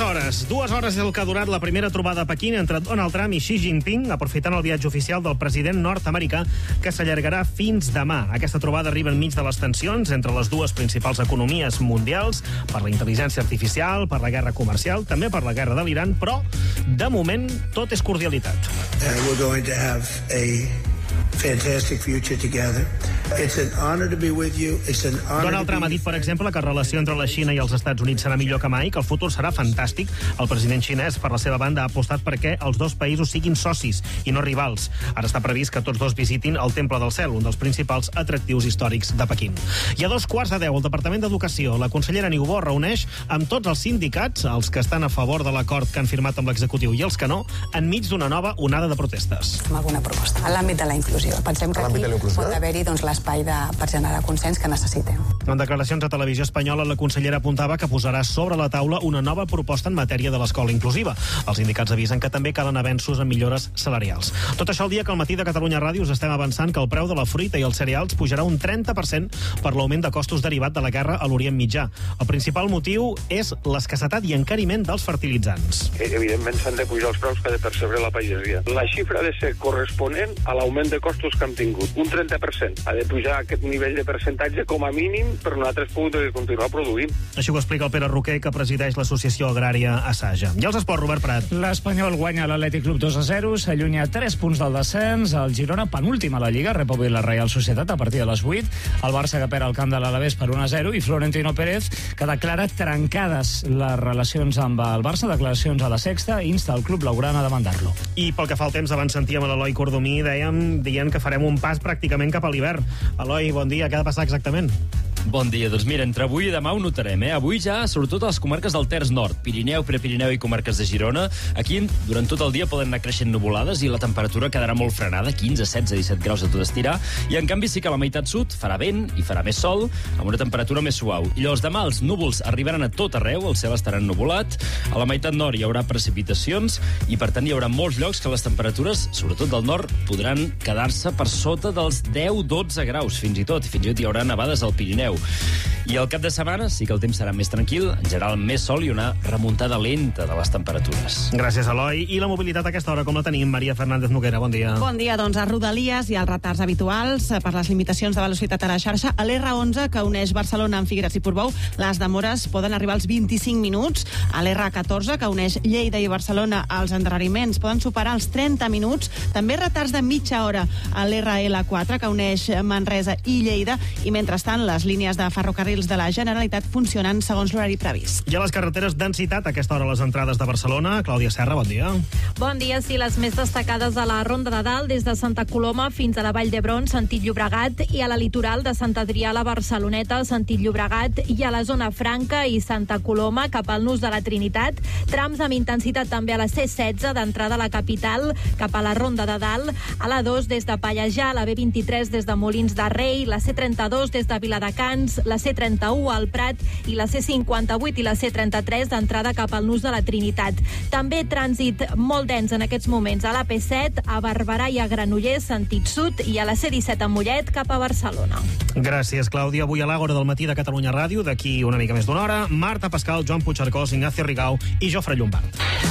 hores. 2 hores és el que ha durat la primera trobada a Pequín entre Donald Trump i Xi Jinping, aprofitant el viatge oficial del president nord-americà, que s'allargarà fins demà. Aquesta trobada arriba enmig de les tensions entre les dues principals economies mundials, per la intel·ligència artificial, per la guerra comercial, també per la guerra de l'Iran, però, de moment, tot és cordialitat. We're going to have a fantastic future together. It's an honor to be with you. It's an honor. Donald Trump ha dit, per exemple, que la relació entre la Xina i els Estats Units serà millor que mai, que el futur serà fantàstic. El president xinès, per la seva banda, ha apostat perquè els dos països siguin socis i no rivals. Ara està previst que tots dos visitin el Temple del Cel, un dels principals atractius històrics de Pequín. I a 9:15, el Departament d'Educació, la consellera Niubó reuneix amb tots els sindicats, els que estan a favor de l'acord que han firmat amb l'executiu i els que no, enmig d'una nova onada de protestes. Amb alguna proposta, en l'àmbit de la inclusió. Pensem que aquí pot haver-hi l'espai per generar consens que necessitem. En declaracions a Televisió Espanyola, la consellera apuntava que posarà sobre la taula una nova proposta en matèria de l'escola inclusiva. Els sindicats avisen que també calen avenços en millores salarials. Tot això el dia que al matí de Catalunya Ràdio us estem avançant que el preu de la fruita i els cereals pujarà un 30% per l'augment de costos derivat de la guerra a l'Orient Mitjà. El principal motiu és l'escassetat i encariment dels fertilitzants. Evidentment s'han de pujar els preus que ha de percebre la pagesia. La xifra ha de ser corresponent a l'augment de costos que hem tingut, un 30%. Ha de pujar aquest nivell de percentatge com a mínim per nosaltres poder continuar produint. Així ho explica el Pere Roquer, que presideix l'Associació Agrària Assaja. I els esports, Robert Prat. L'Espanyol guanya l'Atlètic Club 2-0, s'allunya 3 punts del descens, el Girona penúltim a la Lliga, rep avui la Reial Societat a partir de les 8, el Barça que perd el camp de l'Alavés per 1-0 i Florentino Pérez, que declara trencades les relacions amb el Barça, declaracions a La Sexta, insta el club blaugrana a demandar-lo. I pel que fa al temps, abans sentíem a l'Eloi Cordomí, dient que farem un pas pràcticament cap a l'hivern. Eloi, bon dia, què ha de passar exactament? Bon dia, doncs mira, entre avui i demà ho notarem, Avui ja, sobretot a les comarques del Terç Nord, Pirineu, Prepirineu i comarques de Girona, aquí durant tot el dia poden anar creixent nuvolades i la temperatura quedarà molt frenada, 15, 16, 17 graus a tot estirar, i en canvi sí que a la meitat sud farà vent i farà més sol, amb una temperatura més suau. I llavors demà els núvols arribaran a tot arreu, el cel estarà ennuvolat, a la meitat nord hi haurà precipitacions i per tant hi haurà molts llocs que les temperatures, sobretot del nord, podran quedar-se per sota dels 10-12 graus, fins i tot hi haurà nevades al Pirineu. I al cap de setmana sí que el temps serà més tranquil, en general més sol i una remuntada lenta de les temperatures. Gràcies, Eloi. I la mobilitat a aquesta hora, com la tenim? Maria Fernández Noguera, bon dia. Bon dia, doncs a Rodalies hi ha els retards habituals per les limitacions de velocitat a la xarxa. A l'R11, que uneix Barcelona amb Figueres i Portbou, les demores poden arribar als 25 minuts. A l'R14, que uneix Lleida i Barcelona, els endarreriments poden superar els 30 minuts. També retards de mitja hora a l'RL4, que uneix Manresa i Lleida. I mentrestant, les línies de ferrocarrils de la Generalitat funcionen segons l'horari previst. I a les carreteres, densitat a aquesta hora a les entrades de Barcelona. Clàudia Serra, bon dia. Bon dia, sí, les més destacades a la Ronda de Dalt, des de Santa Coloma fins a la Vall d'Hebron, sentit Llobregat, i a la litoral de Sant Adrià a la Barceloneta, sentit Llobregat, i a la zona Franca i Santa Coloma, cap al Nus de la Trinitat. Trams amb intensitat també a la C16, d'entrada a la capital, cap a la Ronda de Dalt, a la 2 des de Pallejà, la B23 des de Molins de Rei, la C32 des de Viladecans, la C31 al Prat i la C58 i la C33 d'entrada cap al Nus de la Trinitat. També trànsit molt dens en aquests moments a l'AP7, a Barberà i a Granollers, sentit sud, i a la C17 a Mollet cap a Barcelona. Gràcies, Clàudia. Avui a l'Àgora del matí de Catalunya Ràdio, d'aquí una mica més d'una hora, Marta Pascal, Joan Puigcercós, Ignacio Rigau i Jofre Llombard.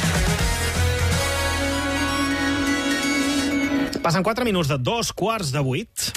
Passen 4 minuts de 2:15.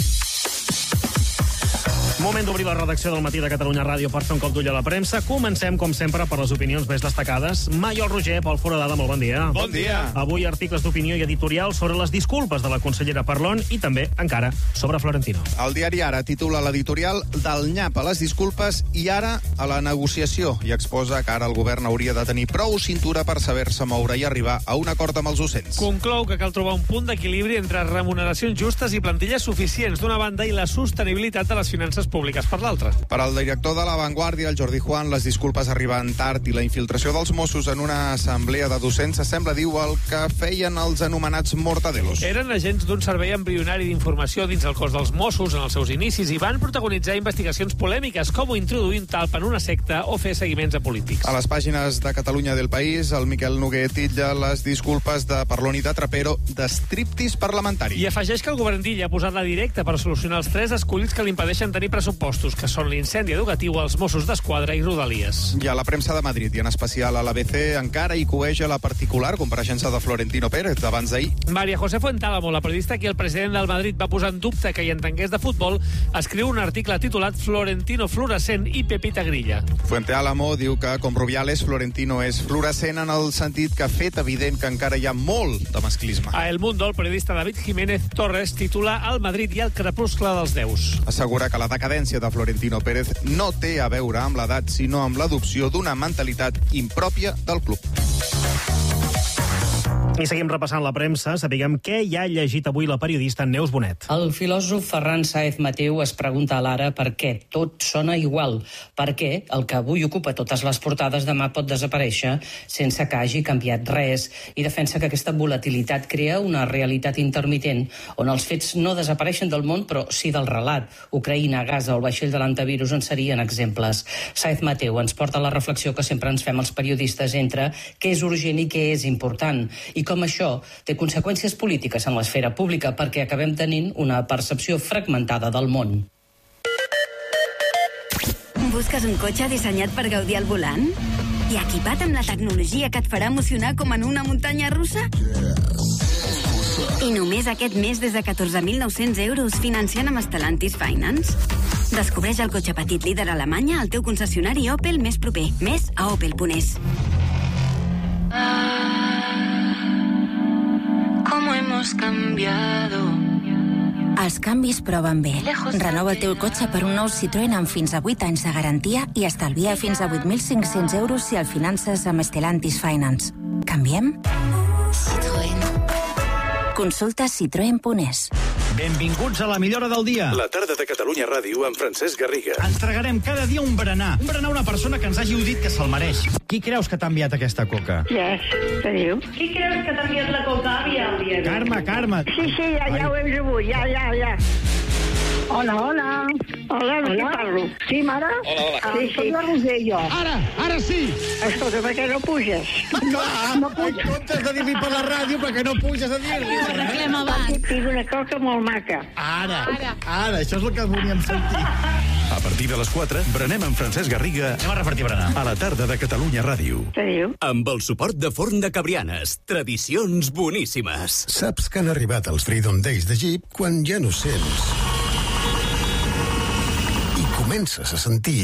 Moment d'obrir la redacció del matí de Catalunya Ràdio per fer un cop d'ull a la premsa. Comencem, com sempre, per les opinions més destacades. Maiol Roger, Pol Foradada, molt bon dia. Bon dia. Avui articles d'opinió i editorial sobre les disculpes de la consellera Parlon i també, encara, sobre Florentino. El diari Ara titula l'editorial del nyap a les disculpes i ara a la negociació i exposa que ara el govern hauria de tenir prou cintura per saber-se moure i arribar a un acord amb els docents. Conclou que cal trobar un punt d'equilibri entre remuneracions justes i plantilles suficients d'una banda i la sostenibilitat de les finances públiques per l'altra. Per al director de La Vanguardia, el Jordi Juan, les disculpes arriben tard i la infiltració dels Mossos en una assemblea de docents s'assembla, diu, el que feien els anomenats mortadelos. Eren agents d'un servei embrionari d'informació dins el cos dels Mossos en els seus inicis i van protagonitzar investigacions polèmiques, com introduir un talp en una secta o fer seguiments a polítics. A les pàgines de Catalunya del País, el Miquel Noguer titlla les disculpes de Parlon i de Trapero d'estriptis parlamentari. I afegeix que el govern d'Illa ha posat la directa per solucionar els 3 esculls que li impedeixen tenir pressupostos, que són l'incendi educatiu als Mossos d'Esquadra i Rodalies. I a la premsa de Madrid, i en especial a l'ABC, encara hi coeja la particular compareixença de Florentino Pérez d'abans d'ahir. María José Fuentálamo, la periodista que el president del Madrid va posar en dubte que hi entengués de futbol, escriu un article titulat Florentino fluorescent i Pepita Grilla. Fuentálamo diu que, com Rubiales, Florentino és fluorescent en el sentit que ha fet evident que encara hi ha molt de masclisme. A El Mundo, el periodista David Jiménez Torres titula El Madrid i el crepuscle dels déus. Assegura que la decadència de Florentino Pérez no té a veure amb l'edat, sinó amb l'adopció d'una mentalitat impròpia del club. I seguim repassant la premsa. Sapiguem què hi ha llegit avui la periodista Neus Bonet. El filòsof Ferran Sáez Mateu es pregunta a l'Ara per què tot sona igual. Per què el que avui ocupa totes les portades demà pot desaparèixer sense que hagi canviat res, i defensa que aquesta volatilitat crea una realitat intermitent on els fets no desapareixen del món però sí del relat. Ucraïna, Gaza o el vaixell de l'antivirus en serien exemples. Sáez Mateu ens porta a la reflexió que sempre ens fem els periodistes entre què és urgent i què és important, i com això té conseqüències polítiques en l'esfera pública perquè acabem tenint una percepció fragmentada del món. Busques un cotxe dissenyat per gaudir al volant? I equipat amb la tecnologia que et farà emocionar com en una muntanya russa? I només aquest mes des de 14.900 euros financiant amb Stellantis Finance? Descobreix el cotxe petit líder a Alemanya al teu concessionari Opel més proper. Més a opel.es. ¿Cómo hemos cambiado? Els canvis proven bé. Renova el teu cotxe per un nou Citroën amb fins a 8 anys de garantia i estalvia fins a 8.500 euros si el finances amb Stellantis Finance. Canviem? Citroën. Consulta citroen.es. Benvinguts a la millora del dia. La tarda de Catalunya Ràdio amb Francesc Garriga. Ens tragarem cada dia un berenar. Un berenar a una persona que ens hagi dit que se'l mereix. Qui creus que t'ha enviat aquesta coca? Yes, què diu? Qui creus que t'ha enviat la coca, àvia? Carme. Sí, ja ho hem rebut, ja. Hola. Hola, amb qui parlo? Sí, mare? Hola. Sí. Soc la Roser, jo. Ara sí. Escolta, per què no puges? No puig. En comptes de dir-li per la ràdio, perquè no puges a dir-li. Arreglem abans. Tinc una coca molt maca. Ara, això és el que volíem sentir. A partir de les 4, berenem amb Francesc Garriga. Anem a repartir berenar. A la tarda de Catalunya Ràdio. Què diu? Amb el suport de Forn de Cabrianes. Tradicions boníssimes. Saps que han arribat els Freedom Days de Jeep quan ja no sents i comences a sentir.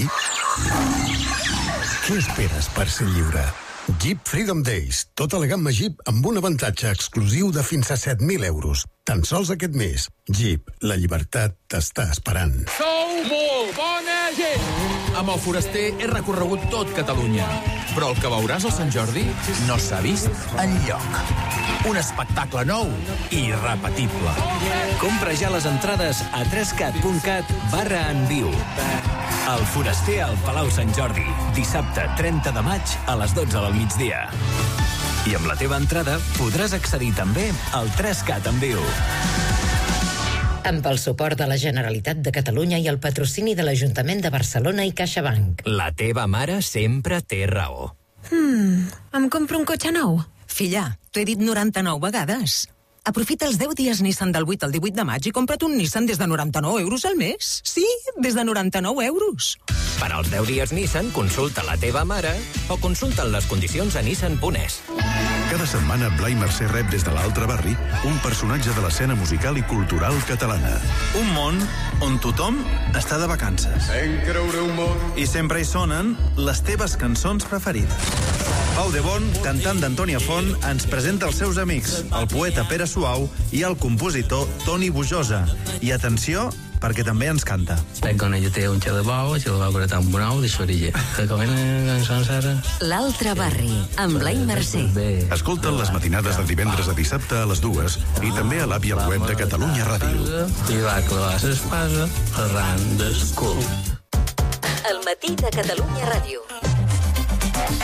Què esperes per ser lliure? Jeep Freedom Days. Tota la gamma Jeep amb un avantatge exclusiu de fins a 7.000 euros. Tan sols aquest mes. Jeep, la llibertat t'està esperant. Sou molt bona gent! Amb el Foraster he recorregut tot Catalunya. Però el que veuràs al Sant Jordi no s'ha vist enlloc. Un espectacle nou i irrepetible. Compra ja les entrades a 3cat.cat/enviu. El Foraster al Palau Sant Jordi. Dissabte 30 de maig a les 12 del migdia. I amb la teva entrada podràs accedir també al 3Cat en viu. Amb el suport de la Generalitat de Catalunya i el patrocini de l'Ajuntament de Barcelona i CaixaBank. La teva mare sempre té raó. Em compro un cotxe nou? Filla, t'ho he dit 99 vegades. Aprofita els 10 dies Nissan del 8 al 18 de maig i compra't un Nissan des de 99 euros al mes. Sí, des de 99 euros. Per als 10 dies Nissan, consulta la teva mare o consulta les condicions a nissan.es. Cada setmana Blai Mercè rep des de l'altre barri un personatge de l'escena musical i cultural catalana. Un món on tothom està de vacances. I sempre hi sonen les teves cançons preferides. Pau de Bon, cantant d'Antònia Font, ens presenta els seus amics, el poeta Pere Suau i el compositor Toni Bujosa. I atenció, perquè també ens canta. Quan ella té un xer de bou, si la va gratar un bonau de xorilla. Que comenen cançons ara. L'altre barri, amb Blai Mercè. Escolta'n les matinades de divendres a dissabte a les 2 i també a l'app i al web de Catalunya Ràdio. I va clavar l'espasa arran del cul. El matí de Catalunya Ràdio.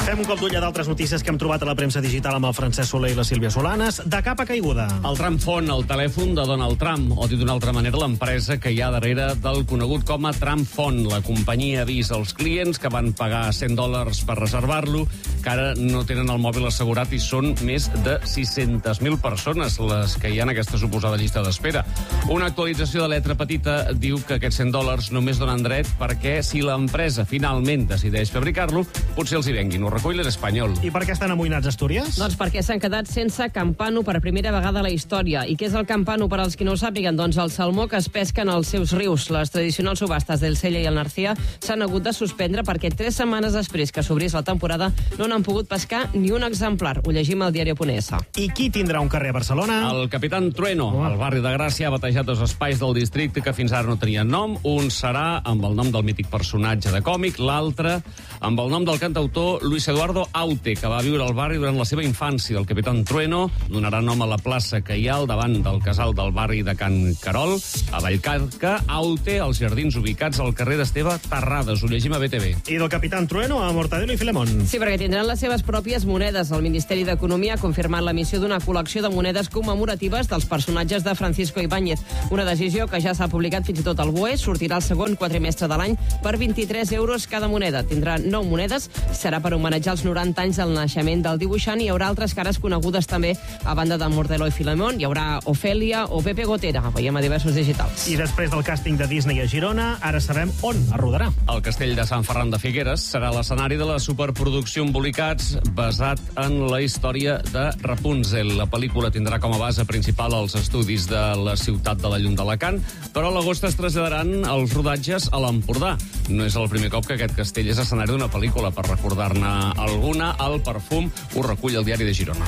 Fem un cop d'ull a d'altres notícies que hem trobat a la premsa digital amb el Francesc Soler i la Sílvia Solanes. De capa caiguda. El Trump el telèfon de Donald Trump, o dit d'una altra manera, l'empresa que hi ha darrere del conegut com a Trump Phone. La companyia avisa als clients que van pagar $100 per reservar-lo, que ara no tenen el mòbil assegurat i són més de 600.000 persones les que hi ha en aquesta suposada llista d'espera. Una actualització de letra petita diu que aquests $100 només donen dret perquè si l'empresa finalment decideix fabricar-lo, potser els hi venguin. Ho recull l'Espanyol. I per què estan amoïnats, Astúries? Doncs perquè s'han quedat sense campano per primera vegada a la història. I què és el campano, per als qui no ho sàpiguen? Doncs el salmó que es pesca en els seus rius. Les tradicionals subhastes del Sella i el Narcea s'han hagut de suspendre perquè 3 setmanes després que s'obrís la temporada no n'han pogut pescar ni un exemplar. Ho llegim al diari.es. I qui tindrà un carrer a Barcelona? El Capitán Trueno. El barri de Gràcia ha batejat 2 espais del districte que fins ara no tenien nom. Un serà amb el nom del mític personatge de còmic, l'altre amb el nom del cantautor Luis Eduardo Aute, que va viure al barri durant la seva infància. El Capitán Trueno donarà nom a la plaça que hi ha al davant del casal del barri de Can Carol, a Vallcarca. Aute, als jardins ubicats al carrer d'Esteve Terrades. Ho llegim a BTV. I del Capitán Trueno a Mortadelo i Filemón. Sí, perquè tindran les seves pròpies monedes. El Ministeri d'Economia ha confirmat l'emissió d'una col·lecció de monedes commemoratives dels personatges de Francisco Ibáñez. Una decisió que ja s'ha publicat fins i tot al BOE. Sortirà el segon quadrimestre de l'any per 23 euros cada moneda. Tindrà 9 monedes. Serà per homenatjar els 90 anys del naixement del dibuixant. Hi haurà altres cares conegudes també a banda de Mortadelo i Filemón. Hi haurà Ofèlia o Pepe Gotera. Ho veiem a diversos digitals. I després del càsting de Disney a Girona, ara sabem on es rodarà. El castell de Sant Ferran de Figueres serà l'escenari de la superproducció Embolicats, basat en la història de Rapunzel. La pel·lícula tindrà com a base principal els estudis de la ciutat de la Llum d'Alacant, però a l'agost es traslladaran els rodatges a l'Empordà. No és el primer cop que aquest castell és escenari d'una pel·lícula. Per recordar-ne alguna, El perfum ho recull el diari de Girona.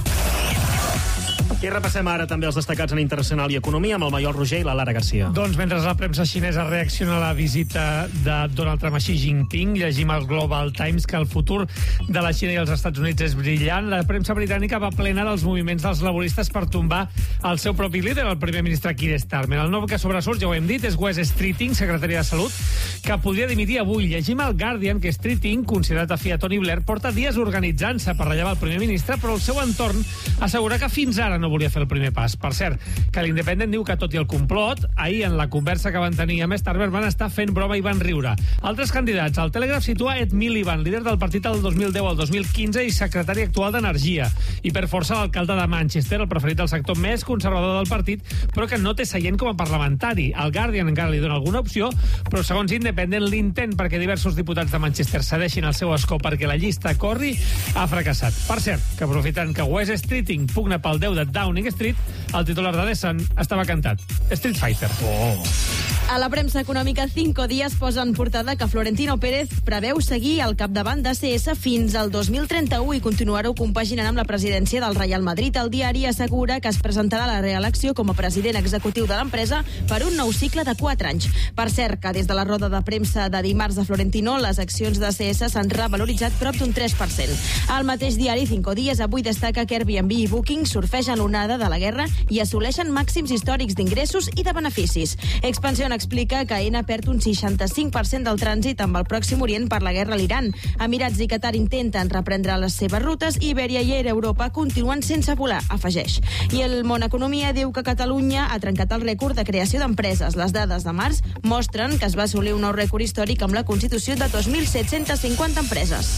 I repassem ara també els destacats en internacional i economia amb el Maiol Roger i la Lara Garcia. Doncs mentre la premsa xinesa reacciona a la visita de Donald Trump a Xi Jinping, llegim al Global Times que el futur de la Xina i els Estats Units és brillant. La premsa britànica va plena dels moviments dels laboristes per tombar el seu propi líder, el primer ministre Keir Starmer. El nom que sobresurt, ja ho hem dit, és Wes Streeting, secretari de Salut, que podria dimitir avui. Llegim al Guardian que Streeting, considerat afí a Tony Blair, porta dies organitzant-se per rellevar el primer ministre, però el seu entorn assegura que fins ara no volia fer el primer pas. Per cert, que l'Independent diu que tot i el complot, ahir en la conversa que van tenir amb Starmer van estar fent broma i van riure. Altres candidats. El Telegraph situa Ed Miliband, líder del partit del 2010 al 2015 i secretari actual d'Energia. I per força l'alcalde de Manchester, el preferit del sector més conservador del partit, però que no té seient com a parlamentari. El Guardian encara li dona alguna opció, però segons Independent l'intent perquè diversos diputats de Manchester cedeixin el seu escó perquè la llista corri ha fracassat. Per cert, que aprofitant que Wes Streeting pugna pel déu de Downing Street, el titular de The Sun estava cantat. Street Fighter. A la premsa econòmica, 5 dies posa en portada que Florentino Pérez preveu seguir al capdavant d'ACS fins al 2031 i continuar-ho compaginant amb la presidència del Real Madrid. El diari assegura que es presentarà a la reelecció com a president executiu de l'empresa per un nou cicle de 4 anys. Per cert, que des de la roda de premsa de dimarts de Florentino, les accions d'ACS s'han revaloritzat prop d'un 3%. El mateix diari, 5 dies, avui destaca que Airbnb i Booking surfegen l'onada de la guerra i assoleixen màxims històrics d'ingressos i de beneficis. Expansión explica que Aena perd un 65% del trànsit amb el Pròxim Orient per la guerra a l'Iran. Emirats i Qatar intenten reprendre les seves rutes i Iberia i Air Europa continuen sense volar, afegeix. I el Món Economia diu que Catalunya ha trencat el rècord de creació d'empreses. Les dades de març mostren que es va assolir un nou rècord històric amb la constitució de 2.750 empreses.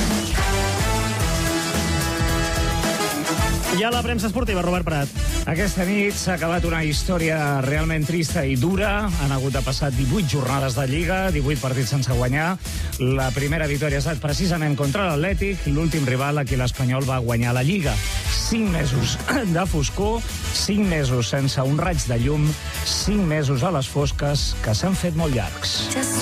I a la premsa esportiva, Robert Prat. Aquesta nit s'ha acabat una història realment trista i dura. Han hagut de passar 18 jornades de Lliga, 18 partits sense guanyar. La primera victòria ha estat precisament contra l'Atlètic, l'últim rival a qui l'Espanyol va guanyar la Lliga. 5 mesos de foscor, 5 mesos sense un raig de llum, 5 mesos a les fosques que s'han fet molt llargs.